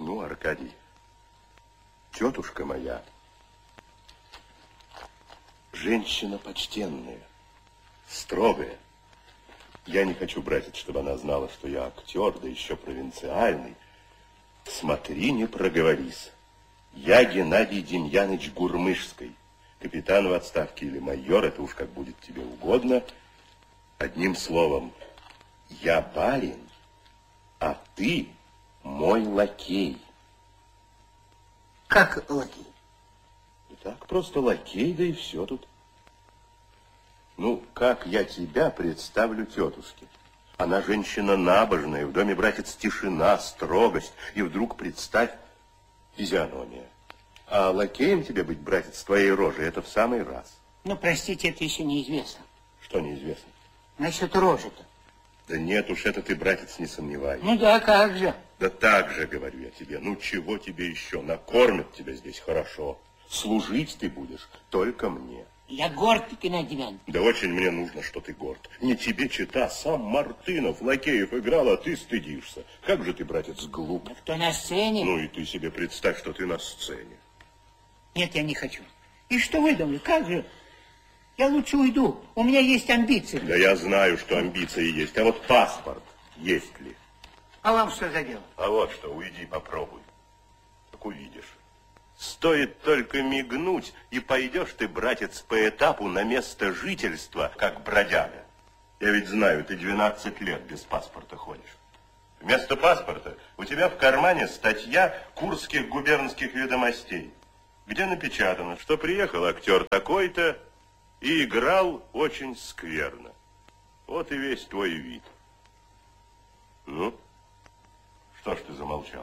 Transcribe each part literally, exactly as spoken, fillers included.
Ну, Аркадий, тетушка моя, женщина почтенная, строгая. Я не хочу, братец, чтобы она знала, что я актер, да еще провинциальный. Смотри, не проговорись. Я Геннадий Демьяныч Гурмышский, капитан в отставке или майор, это уж как будет тебе угодно. Одним словом, я барин, а ты мой лакей. Как лакей? И так, просто лакей, да и все тут. Ну, как я тебя представлю тетушке? Она женщина набожная, в доме, братец, тишина, строгость, и вдруг представь физиономия. А лакеем тебе быть, братец, с твоей рожей, это в самый раз. Ну, простите, это еще неизвестно. Что неизвестно? Насчет рожи-то. Да нет уж, это ты, братец, не сомневайся. Ну да, как же. Да так же, говорю я тебе. Ну, чего тебе еще? Накормят тебя здесь хорошо. Служить ты будешь только мне. Я горд, Геннадий Демьянович. Да очень мне нужно, что ты горд. Не тебе чета, сам Мартынов, Лакеев играл, а ты стыдишься. Как же ты, братец, глуп. А кто на сцене? Ну и ты себе представь, что ты на сцене. Нет, я не хочу. И что вы думали, как же? Я лучше уйду, у меня есть амбиции. Да я знаю, что амбиции есть, а вот паспорт есть ли? А вам что за дело? А вот что, уйди, попробуй. Так увидишь. Стоит только мигнуть, и пойдешь ты, братец, по этапу на место жительства, как бродяга. Я ведь знаю, ты двенадцать лет без паспорта ходишь. Вместо паспорта у тебя в кармане статья Курских губернских ведомостей, где напечатано, что приехал актер такой-то и играл очень скверно. Вот и весь твой вид. Ну, что ж ты замолчал?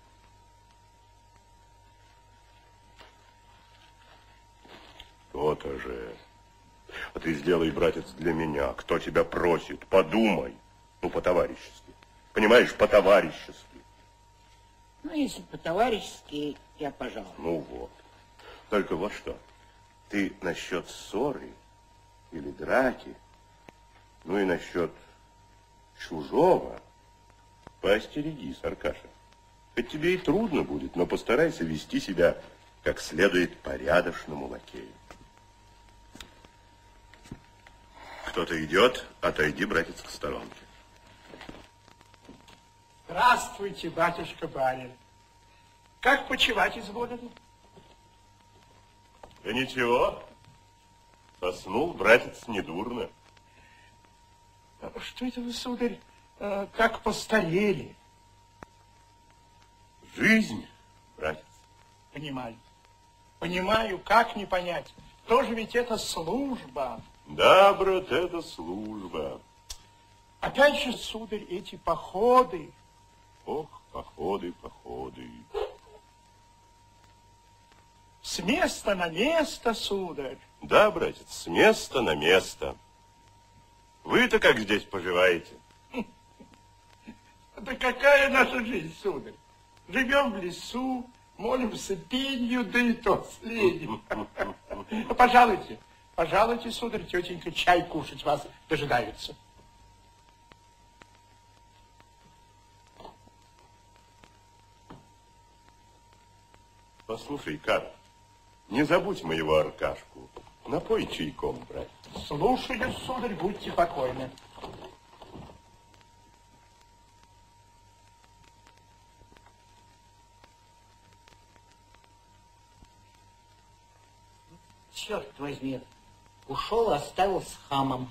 То-то же. А ты сделай, братец, для меня. Кто тебя просит? Подумай. Ну, по-товарищески. Понимаешь, по-товарищески. Ну, если по-товарищески, я пожалуй. Ну, вот. Только вот что. Ты насчет ссоры или драки, ну и насчет чужого, поостерегись, Аркаша. Хоть тебе и трудно будет, но постарайся вести себя как следует порядочному лакею. Кто-то идет, отойди, братец, к сторонке. Здравствуйте, батюшка барин. Как почивать изволили? Да ничего. Соснул, братец, недурно. Что это вы, сударь, как постарели? Жизнь, братец. Понимаю. Понимаю, как не понять. Тоже ведь это служба. Да, брат, это служба. Опять же, сударь, эти походы. Ох, походы, походы. С места на место, сударь. Да, братец, с места на место. Вы-то как здесь поживаете? Да какая наша жизнь, сударь? Живем в лесу, молимся пенью, да и то следим. Пожалуйте, пожалуйте, сударь, тетенька, чай кушать вас дожидаются. Послушай, Карл, не забудь моего Аркашку. Напой чайком, брат. Слушаю, сударь, будьте покойны. Черт возьми, ушел, оставил с хамом.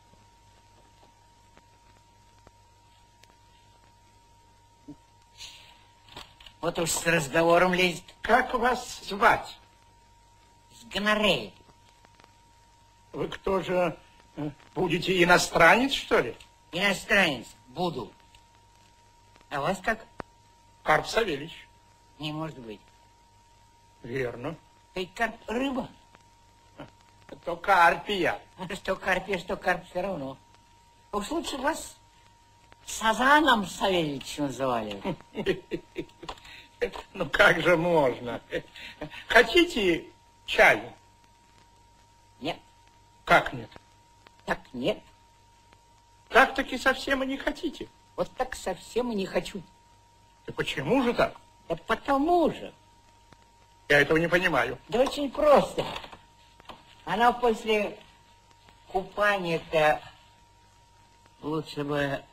Вот уж с разговором лезет. Как вас звать? С гонореей. Вы кто же, будете иностранец, что ли? Иностранец, буду. А вас как? Карп Савельич. Не может быть. Верно. Ведь карп рыба. Это карпия. Что карпия, что карп, все равно. Уж лучше вас Сазаном Савельич называли. Ну как же можно? Хотите чаю? Нет. Как нет? Так нет. Так-таки совсем и не хотите? Вот так совсем и не хочу. И почему же так? Да потому же. Я этого не понимаю. Да очень просто. Она после купания-то лучше бы